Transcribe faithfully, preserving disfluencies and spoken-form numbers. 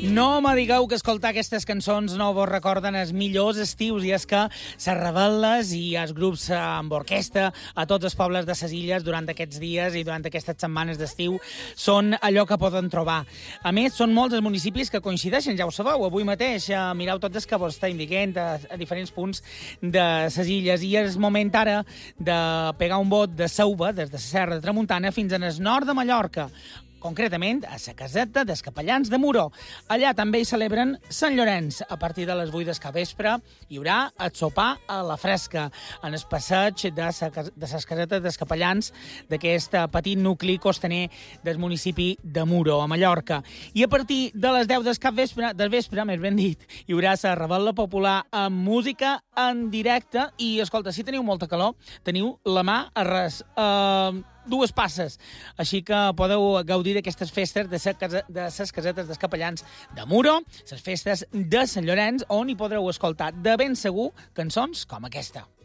No me digueu que escoltar aquestes cançons no vos recorden els millors estius, i és que se rebel·les i els grups amb orquestra a tots els pobles de ses illes durant aquests dies i durant aquestes setmanes d'estiu són allò que poden trobar. A més, són molts els municipis que coincideixen, ja ho sabeu, avui mateix. Eh, mireu tots els que vos està indiquent a, a diferents punts de ses illes, i és moment ara de pegar un bot de Sauva, des de la Serra de Tramuntana fins al nord de Mallorca, concretament a la caseta dels Capellans de Muro. Allà també hi celebren Sant Llorenç. A partir de les vuit del capvespre hi haurà el sopar a la fresca en el passeig de, sa, de les casetes dels Capellans d'aquest petit nucli costaner del municipi de Muro, a Mallorca. I a partir de les deu del capvespre, del vespre, més ben dit, hi haurà la rebel·la popular amb música en directe. I, escolta, si teniu molta calor, teniu la mà a res. Uh, dues passes. Així que podeu gaudir d'aquestes festes de ses casetes dels Capellans de Muro, les festes de Sant Llorenç, on hi podreu escoltar de ben segur cançons com aquesta.